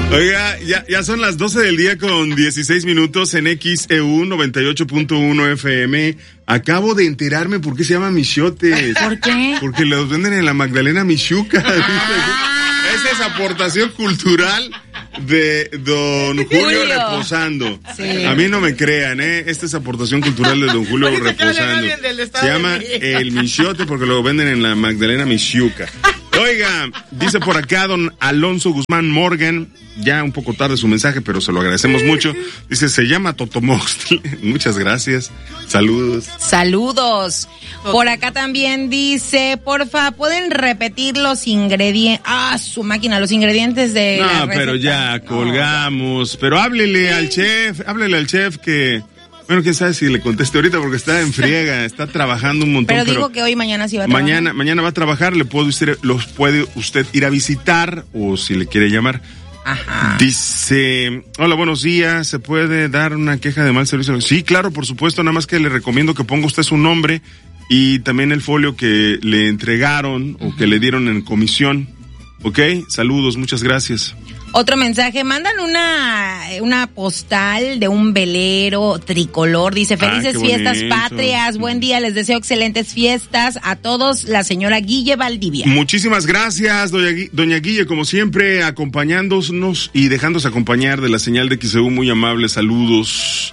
Oiga, ya son las 12 del día con 16 minutos en XEU 98.1 FM. Acabo de enterarme por qué se llama Michotes. ¿Por qué? Porque los venden en la Magdalena Michuca. Esa es aportación cultural de don Julio Reposando. Sí. A mí no me crean, esta es aportación cultural de don Julio Reposando. Se llama el Michote porque lo venden en la Magdalena Michuca. Oiga, dice por acá don Alonso Guzmán Morgan, ya un poco tarde su mensaje, pero se lo agradecemos mucho. Dice, se llama Totomoxtle. Muchas gracias. Saludos. Saludos. Por acá también dice, porfa, ¿pueden repetir los ingredientes? Su máquina, los ingredientes de la receta. Pero ya colgamos. Pero háblele al chef que... Bueno, quién sabe si le conteste ahorita porque está en friega, está trabajando un montón. Pero dijo que hoy y mañana sí va a trabajar. Mañana va a trabajar, los puede usted ir a visitar o si le quiere llamar. Ajá. Dice, hola, buenos días, ¿se puede dar una queja de mal servicio? Sí, claro, por supuesto, nada más que le recomiendo que ponga usted su nombre y también el folio que le entregaron o que le dieron en comisión. ¿Ok? Saludos, muchas gracias. Otro mensaje, mandan una postal de un velero tricolor, dice, felices fiestas patrias, buen día, les deseo excelentes fiestas a todos, la señora Guille Valdivia. Muchísimas gracias, doña Guille, como siempre, acompañándonos y dejándose acompañar de la señal de XEU, muy amable, saludos.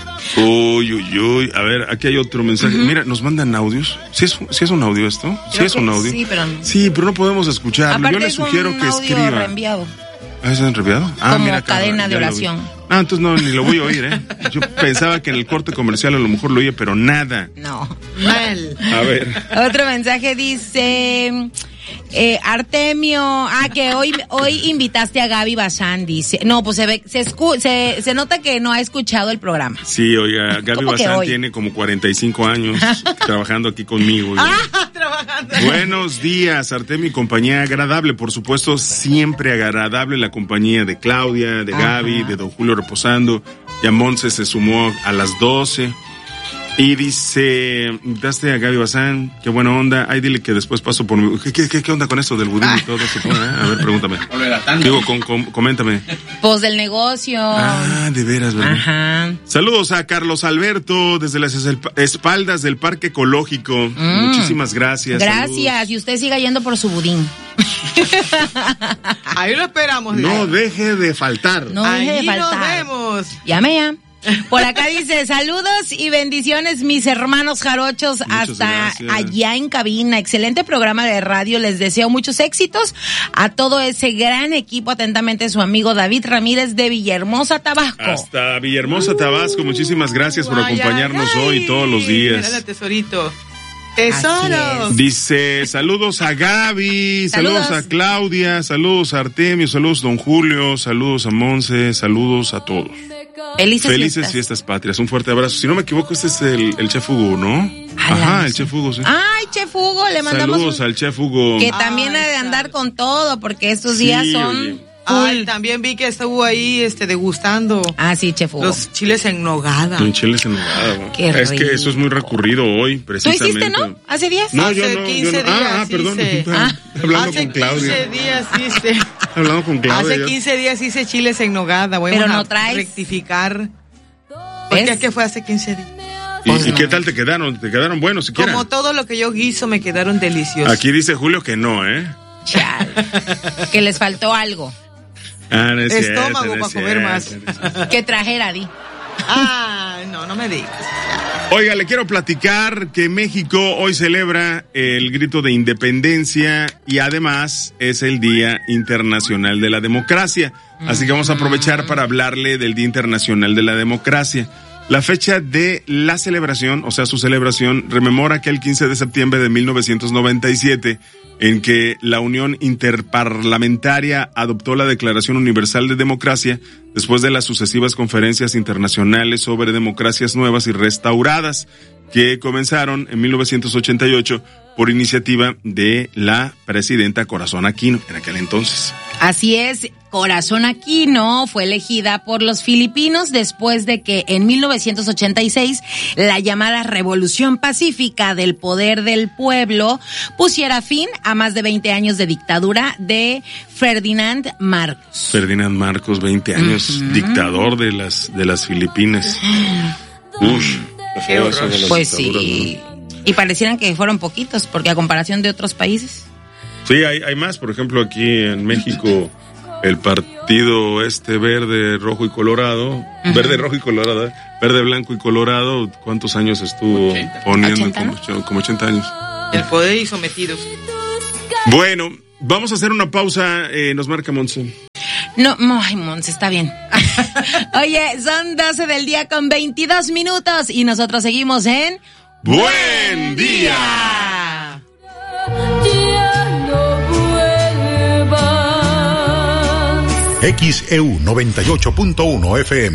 Uy, a ver, aquí hay otro mensaje. Mira, nos mandan audios. ¿Sí es un audio esto? Creo es un audio. Sí, pero no podemos escucharlo. Aparte yo les sugiero que escriban. Reenviado. ¿Ah, ¿es reenviado? Como mira, cadena de oración. Entonces no, ni lo voy a oír, Yo pensaba que en el corte comercial a lo mejor lo oía, pero nada. No. Mal. A ver. Otro mensaje dice... Artemio, que hoy invitaste a Gaby Bazán, dice. No, pues se nota que no ha escuchado el programa. Sí, oiga, Gaby Bazán tiene como 45 años trabajando aquí conmigo. Trabajando. Buenos días, Artemio y compañía, agradable, por supuesto, siempre agradable la compañía de Claudia, de Gaby, de don Julio Reposando. Ya Monse se sumó a las 12. Y dice, daste a Gaby Bazán, qué buena onda. Ay, dile que después paso por mi... ¿Qué onda con esto del budín y todo eso? A ver, pregúntame. Digo, coméntame. Pues del negocio. De veras, ¿verdad? Ajá. Saludos a Carlos Alberto desde las espaldas del Parque Ecológico. Muchísimas gracias. Gracias. Saludos. Y usted siga yendo por su budín. Ahí lo esperamos. No deje de faltar. No deje de faltar. Nos vemos. Llame ya. Por acá dice, saludos y bendiciones mis hermanos jarochos. Muchas hasta gracias. Allá en cabina. Excelente programa de radio, les deseo muchos éxitos a todo ese gran equipo. Atentamente su amigo David Ramírez de Villahermosa, Tabasco. Hasta Villahermosa, Tabasco, muchísimas gracias por acompañarnos hoy todos los días. Mira, tesorito. Tesoro. Dice, saludos a Gaby, saludos a Claudia, saludos a Artemio, saludos a don Julio, saludos a Monse, saludos a todos. Felices fiestas patrias, un fuerte abrazo. Si no me equivoco, este es el Chef Hugo, ¿no? Ajá, el Chef Hugo, sí. Ay, Chef Hugo, le mandamos saludos al Chef Hugo. Que también ha de andar con todo, porque estos días son... Oye. Ay, también vi que estuvo ahí degustando. Sí, Chef Hugo. Los chiles en nogada. Chiles en nogada. Qué rico. Es que eso es muy recurrido hoy, precisamente. ¿Tú hiciste, no? ¿Hace días? No, yo no. 15 días perdón. Hablando con Claudia. Hace 15 días hice. Hablando con Claudia. Hace 15 días hice chiles en nogada. Pero no traes. Rectificar. Porque es que fue hace 15 días. ¿Y qué tal te quedaron? ¿Te quedaron buenos siquiera? Como todo lo que yo guiso me quedaron deliciosos. Aquí dice Julio que no, Chal. Que les faltó algo. No es estómago cierto, para comer más. Que trajera, di. No me digas. Oiga, le quiero platicar que México hoy celebra el grito de independencia y además es el Día Internacional de la Democracia. Así que vamos a aprovechar para hablarle del Día Internacional de la Democracia. La fecha de la celebración, o sea, su celebración, rememora aquel 15 de septiembre de 1997 en que la Unión Interparlamentaria adoptó la Declaración Universal de Democracia después de las sucesivas conferencias internacionales sobre democracias nuevas y restauradas que comenzaron en 1988 por iniciativa de la presidenta Corazón Aquino en aquel entonces. Así es. Corazón Aquino fue elegida por los filipinos después de que en 1986 la llamada Revolución Pacífica del Poder del Pueblo pusiera fin a más de 20 años de dictadura de Ferdinand Marcos. Ferdinand Marcos, 20 años, dictador de las Filipinas. Pues sí, ¿no? Y parecieran que fueron poquitos, porque a comparación de otros países. Sí, hay más. Por ejemplo, aquí en México, el partido verde, rojo y colorado, verde, rojo y colorado, verde, blanco y colorado, ¿cuántos años estuvo 80, poniendo? 80, ¿no? Como 80 años. El poder y sometidos. Bueno, vamos a hacer una pausa, nos marca Monse. No, ay, Monse, está bien. Oye, son 12 del día con 22 minutos y nosotros seguimos en... ¡Buen día! XEU 98.1 FM.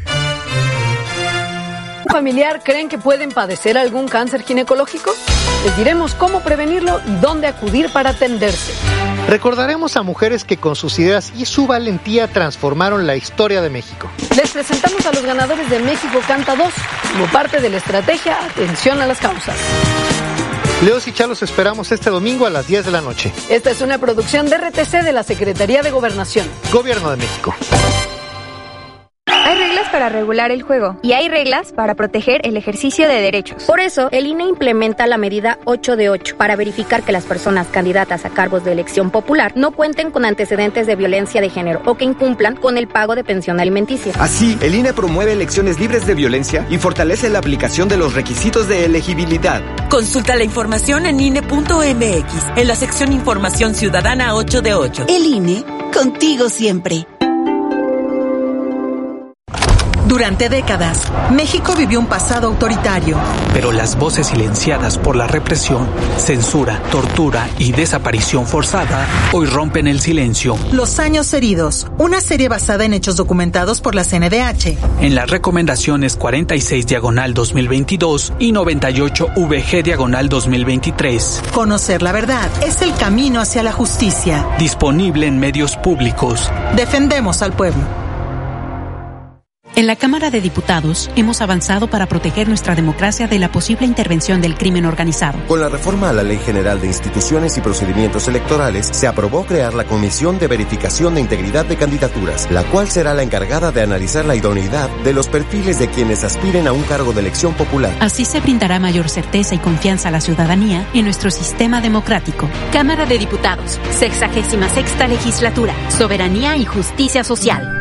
¿Familiar creen que pueden padecer algún cáncer ginecológico? Les diremos cómo prevenirlo y dónde acudir para atenderse. Recordaremos a mujeres que con sus ideas y su valentía transformaron la historia de México. Les presentamos a los ganadores de México Canta 2 como parte de la estrategia Atención a las Causas. Leos y Chá los esperamos este domingo a las 10 de la noche. Esta es una producción de RTC de la Secretaría de Gobernación. Gobierno de México. Hay reglas para regular el juego y hay reglas para proteger el ejercicio de derechos. Por eso, el INE implementa la medida 8 de 8 para verificar que las personas candidatas a cargos de elección popular no cuenten con antecedentes de violencia de género o que incumplan con el pago de pensión alimenticia. Así, el INE promueve elecciones libres de violencia y fortalece la aplicación de los requisitos de elegibilidad. Consulta la información en INE.mx, en la sección Información Ciudadana 8 de 8. El INE, contigo siempre. Durante décadas, México vivió un pasado autoritario. Pero las voces silenciadas por la represión, censura, tortura y desaparición forzada hoy rompen el silencio. Los años heridos, una serie basada en hechos documentados por la CNDH. En las recomendaciones 46/2022 y 98/VG/2023. Conocer la verdad es el camino hacia la justicia. Disponible en medios públicos. Defendemos al pueblo. En la Cámara de Diputados hemos avanzado para proteger nuestra democracia de la posible intervención del crimen organizado. Con la reforma a la Ley General de Instituciones y Procedimientos Electorales, se aprobó crear la Comisión de Verificación de Integridad de Candidaturas, la cual será la encargada de analizar la idoneidad de los perfiles de quienes aspiren a un cargo de elección popular. Así se brindará mayor certeza y confianza a la ciudadanía en nuestro sistema democrático. Cámara de Diputados, 66ª Legislatura, Soberanía y Justicia Social.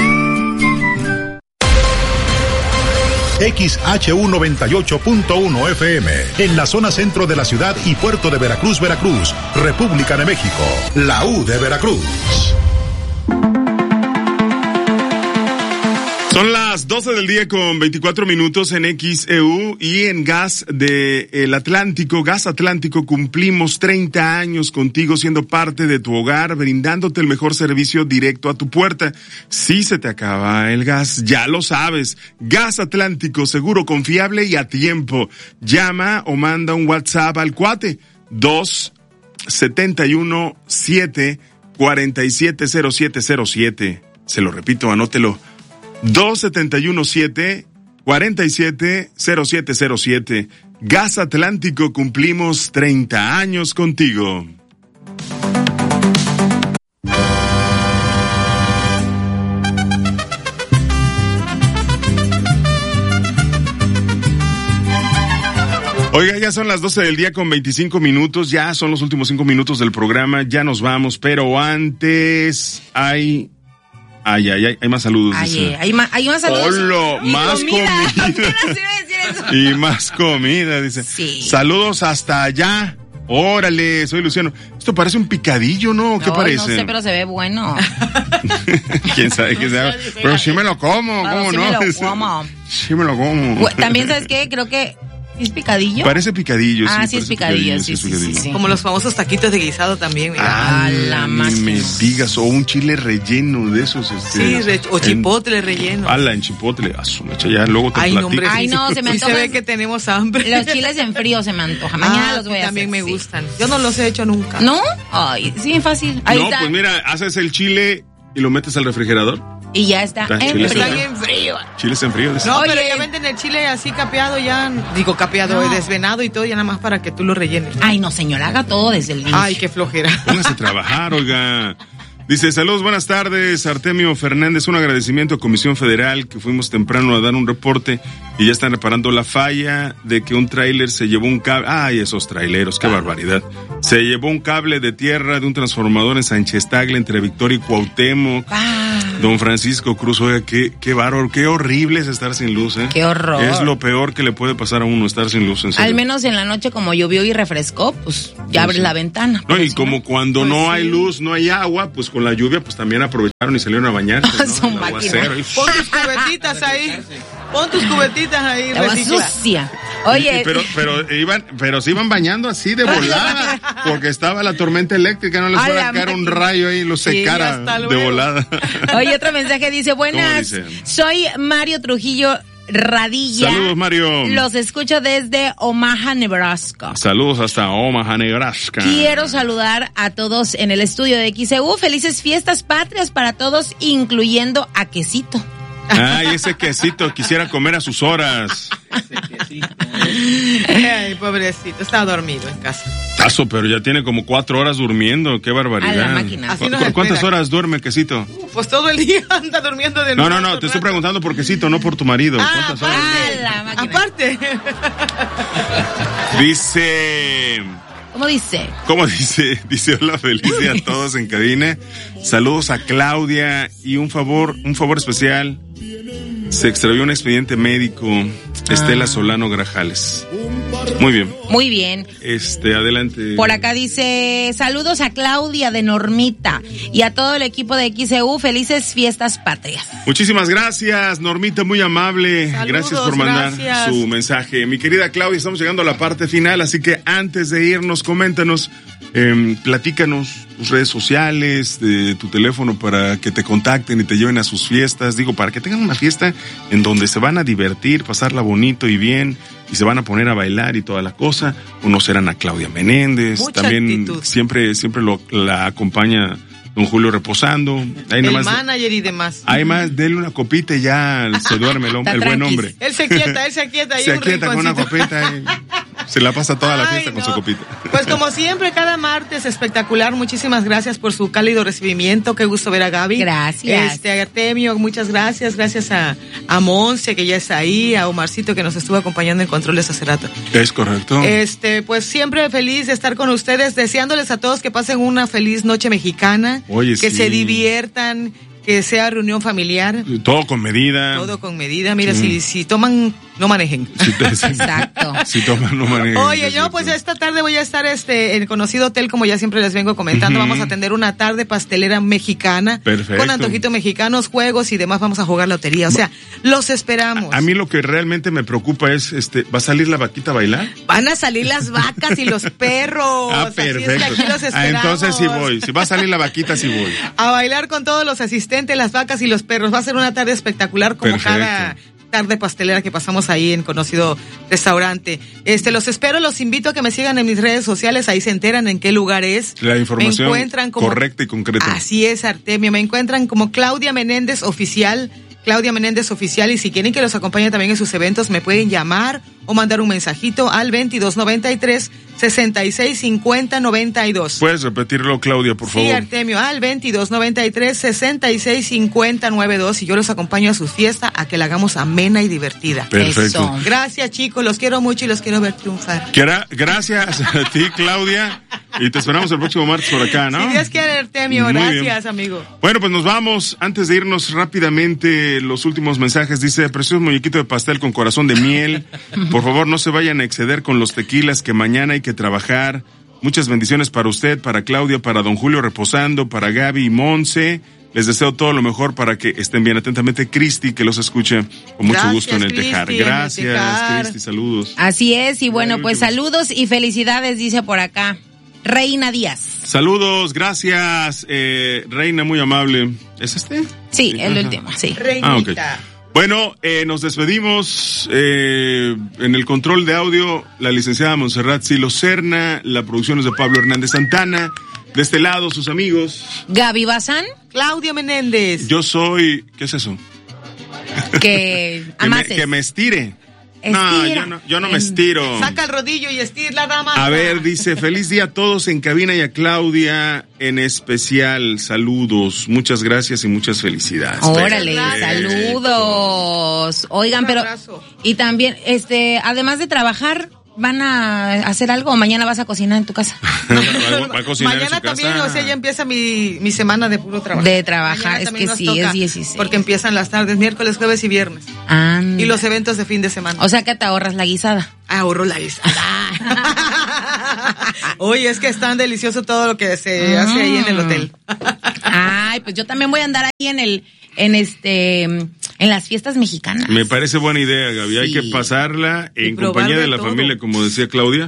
XHU 98.1 FM, en la zona centro de la ciudad y puerto de Veracruz, Veracruz, República de México, la U de Veracruz. Son las 12 del día con 24 minutos en XEU y en Gas Atlántico, cumplimos 30 años contigo siendo parte de tu hogar, brindándote el mejor servicio directo a tu puerta. Si se te acaba el gas, ya lo sabes. Gas Atlántico, seguro, confiable y a tiempo. Llama o manda un WhatsApp al cuate 271-7-470707. Se lo repito, anótelo. 271-7-470707. Gas Atlántico, cumplimos 30 años contigo. Oiga, ya son las 12 del día con 25 minutos, ya son los últimos 5 minutos del programa, ya nos vamos, pero antes hay más saludos. Hay más saludos. Hola, más comida. Y más comida, dice. Sí. Saludos hasta allá. Órale, soy Luciano. Esto parece un picadillo, ¿no? ¿Qué parece? No sé, pero se ve bueno. ¿Quién sabe qué sabe? Pero sí me lo como, ¿cómo no? Sí me lo como. También, ¿sabes qué? Creo que ¿es picadillo? Parece picadillo, sí. Sí, es picadillo, sí. Como los famosos taquitos de guisado también. Mira. La máquina. Me digas, o un chile relleno de esos. Sí, o chipotle relleno. En chipotle. Ya luego te platico. No, se me antoja. Se ve que tenemos hambre. Los chiles en frío se me antoja. Mañana los voy a hacer. También me gustan. Yo no los he hecho nunca. ¿No? Ay, sí, fácil. Ahí está. Pues mira, haces el chile y lo metes al refrigerador. Y ya está en frío. Están en frío. Chiles en frío. No, pero ya venden el chile así capeado ya. Digo, capeado, desvenado y todo, ya nada más para que tú lo rellenes. Ay, no, señora, haga todo desde el inicio. Ay, qué flojera. Póngase a trabajar, oiga. Dice, saludos, buenas tardes, Artemio Fernández, un agradecimiento a Comisión Federal, que fuimos temprano a dar un reporte y ya están reparando la falla de que un tráiler se llevó un cable. Ay, esos traileros, qué barbaridad. Se llevó un cable de tierra de un transformador en Sánchez Tagle entre Victoria y Cuauhtémoc. Don Francisco Cruz, oiga, qué bárbaro, qué horrible es estar sin luz, ¿eh? Qué horror. Es lo peor que le puede pasar a uno, estar sin luz, en serio. Al menos en la noche, como llovió y refrescó, pues ya abres la ventana. No, y como cuando no hay luz, no hay agua, pues con la lluvia, pues también aprovecharon y salieron a bañarse, ¿no? Son máquinas. Pon tus cubetitas ahí. Pon tus cubetitas ahí. Agua sucia. Oye. Pero se iban bañando así de volada, porque estaba la tormenta eléctrica, no les fuera a caer un rayo ahí y los secara de volada. Oye, otro mensaje dice, buenas, soy Mario Trujillo Radilla. Saludos, Mario. Los escucho desde Omaha, Nebraska. Saludos hasta Omaha, Nebraska. Quiero saludar a todos en el estudio de XEU. Felices fiestas patrias para todos, incluyendo a Quesito. Ay, ese quesito, quisiera comer a sus horas. Ay, pobrecito, está dormido en casa. Tazo, pero ya tiene como 4 horas durmiendo, qué barbaridad. A la máquina. ¿Cuántas horas duerme Quesito? Pues todo el día anda durmiendo de nuevo. No, te estoy preguntando por Quesito, no por tu marido. ¿Cuántas horas? La máquina. Aparte. Dice... ¿Cómo dice? Dice, hola, feliz día a todos en cabina. Saludos a Claudia y un favor especial. Se extravió un expediente médico, Estela Solano Grajales. Muy bien. Muy bien. Adelante. Por acá dice, saludos a Claudia de Normita y a todo el equipo de XEU, felices fiestas patrias. Muchísimas gracias, Normita, muy amable. Saludos, gracias por mandar su mensaje. Mi querida Claudia, estamos llegando a la parte final, así que antes de irnos, coméntanos, platícanos tus redes sociales, tu teléfono para que te contacten y te lleven a sus fiestas. Digo, para que tengan una fiesta en donde se van a divertir, pasarla bonito y bien, y se van a poner a bailar y toda la cosa. Conocerán a Claudia Menéndez. Mucha también actitud. siempre la acompaña don Julio Reposando. Ahí el nomás, manager y demás. Ahí más, denle una copita y ya se duerme el buen hombre. Él se quieta ahí. Se quieta con una copita y se la pasa toda la fiesta con su copita. Pues como siempre, cada martes espectacular. Muchísimas gracias por su cálido recibimiento. Qué gusto ver a Gaby. Gracias. Artemio, muchas gracias. Gracias a Monse, que ya está ahí, a Omarcito, que nos estuvo acompañando en controles hace rato. Es correcto. Pues siempre feliz de estar con ustedes, deseándoles a todos que pasen una feliz noche mexicana. Oye, que se diviertan, que sea reunión familiar. Todo con medida. Mira, si toman, no manejen. Exacto. Si toman, no manejen. Oye, yo pues esta tarde voy a estar en el conocido hotel, como ya siempre les vengo comentando. Vamos a atender una tarde pastelera mexicana. Perfecto. Con antojitos mexicanos, juegos y demás. Vamos a jugar lotería. O sea, los esperamos. A mí lo que realmente me preocupa es, ¿va a salir la vaquita a bailar? Van a salir las vacas y los perros. Perfecto. Así es que aquí los esperamos. Entonces sí voy. Si va a salir la vaquita, sí voy. A bailar con todos los asistentes, las vacas y los perros. Va a ser una tarde espectacular como cada tarde pastelera que pasamos ahí en conocido restaurante. Los espero, los invito a que me sigan en mis redes sociales, ahí se enteran en qué lugar es. La información me encuentran como, correcta y concreta. Así es, Artemio, me encuentran como Claudia Menéndez Oficial, y si quieren que los acompañe también en sus eventos, me pueden llamar o mandar un mensajito al 2293-6650-92. ¿Puedes repetirlo, Claudia, por favor? Sí, Artemio, al 2293-6650-92 y yo los acompaño a su fiesta, a que la hagamos amena y divertida. Perfecto. Eso. Gracias, chicos, los quiero mucho y los quiero ver triunfar. Gracias a ti, Claudia, y te esperamos el próximo martes por acá, ¿no? Si Dios quiere, Artemio, gracias, amigo. Bueno, pues nos vamos. Antes de irnos rápidamente, los últimos mensajes. Dice, precioso muñequito de pastel con corazón de miel. Por favor, no se vayan a exceder con los tequilas, que mañana hay que trabajar. Muchas bendiciones para usted, para Claudia, para don Julio Reposando, para Gaby y Monse. Les deseo todo lo mejor para que estén bien. Atentamente, Cristi, que los escuche con mucho gusto en el Tejar. Gracias, Cristi, saludos. Así es, y bueno, pues saludos y felicidades, dice por acá Reina Díaz. Saludos, gracias, Reina, muy amable. ¿Es este? Sí, el último, sí. Reinita. Okay. Bueno, nos despedimos. En el control de audio, la licenciada Montserrat Silo Serna. La producción es de Pablo Hernández Santana. De este lado, sus amigos. Gaby Bazán. Claudia Menéndez. Yo soy... ¿Qué es eso? Que amases. Que me estire. Estira. No, yo no me estiro. Saca el rodillo y estira la dama. A ver, dice, feliz día a todos en cabina y a Claudia en especial. Saludos, muchas gracias y muchas felicidades. Órale, saludos. Oigan, pero... Y también, además de trabajar... ¿Van a hacer algo o mañana vas a cocinar en tu casa? ¿Va a cocinar mañana en su también, casa? o sea, ya empieza mi semana de puro trabajo. De trabajar, es que sí, es 16. Porque empiezan las tardes, miércoles, jueves y viernes. Y los eventos de fin de semana. O sea que te ahorras la guisada. Ahorro la guisada. Oye, es que es tan delicioso todo lo que se hace ahí en el hotel. Ay, pues yo también voy a andar ahí en las fiestas mexicanas. Me parece buena idea, Gaby. Hay que pasarla en compañía de la familia, como decía Claudia,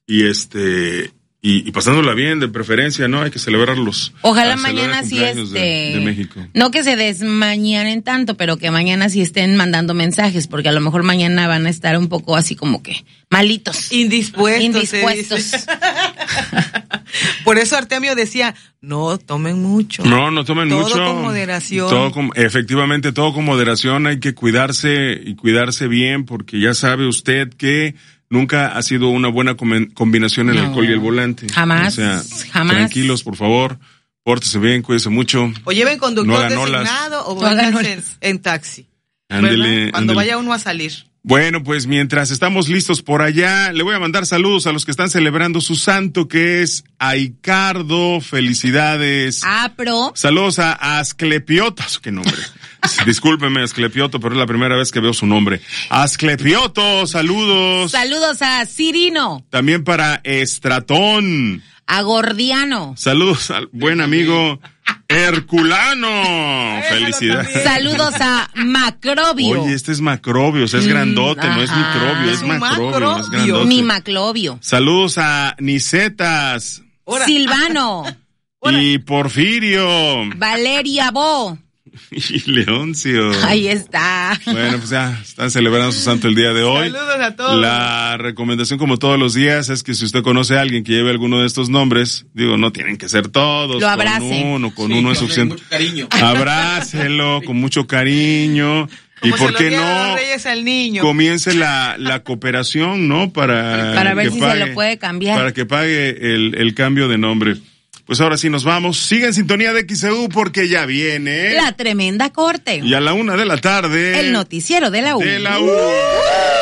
y pasándola bien, de preferencia, ¿no? Hay que celebrarlos. Ojalá mañana sí de México. No que se desmañanen tanto, pero que mañana sí estén mandando mensajes, porque a lo mejor mañana van a estar un poco así como que malitos. Indispuestos. Por eso Artemio decía, no tomen mucho. No tomen mucho. Todo con moderación. Efectivamente, todo con moderación. Hay que cuidarse y cuidarse bien, porque ya sabe usted que nunca ha sido una buena combinación el alcohol y el volante. Jamás, o sea, jamás. Tranquilos, por favor. Pórtese bien, cuídese mucho. O lleven conductor designado o vayan en taxi. Ándele. Cuando vaya uno a salir. Bueno, pues mientras estamos listos por allá, le voy a mandar saludos a los que están celebrando su santo, que es Aicardo. Felicidades. Saludos a Asclepiotas. ¿Qué nombre? Discúlpeme, Asclepioto, pero es la primera vez que veo su nombre. Asclepioto, saludos. Saludos a Cirino. También para Estratón. A Gordiano. Saludos al buen amigo Herculano. Felicidades. Saludos a Macrobio. Oye, este es Macrobio, o sea, es grandote, no es microbio, es Macrobio, es grandote. Ni Maclovio. Saludos a Nicetas. Silvano. Y Porfirio. Valeria Bo. Y Leoncio. Ahí está. Bueno, pues ya están celebrando su santo el día de hoy. Saludos a todos. La recomendación, como todos los días, es que si usted conoce a alguien que lleve alguno de estos nombres, digo, no tienen que ser todos. Lo abrace. Con uno es suficiente. Mucho cariño. Abrácelo con mucho cariño. Como y por qué no al niño. Comience la cooperación, ¿no? Para ver que si pague, se lo puede cambiar. Para que pague el cambio de nombre. Pues ahora sí nos vamos. Siga en sintonía de XEU porque ya viene la tremenda corte. Y a la 1:00 p.m. el noticiero de la U.